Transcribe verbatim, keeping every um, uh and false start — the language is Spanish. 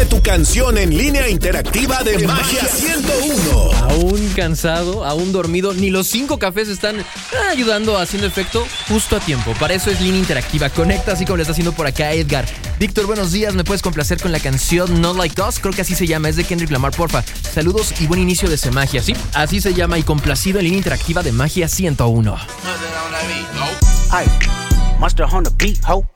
Pide tu canción en línea interactiva de Magia ciento uno. Aún cansado, aún dormido, ni los cinco cafés están ah, ayudando, haciendo efecto justo a tiempo. Para eso es línea interactiva. Conecta así como le está haciendo por acá Edgar. Víctor, buenos días. ¿Me puedes complacer con la canción Not Like Us? Creo que así se llama. Es de Kendrick Lamar, porfa. Saludos y buen inicio de Magia. Sí, así se llama y complacido en línea interactiva de Magia ciento uno. Ay, Monster on the beat, ho.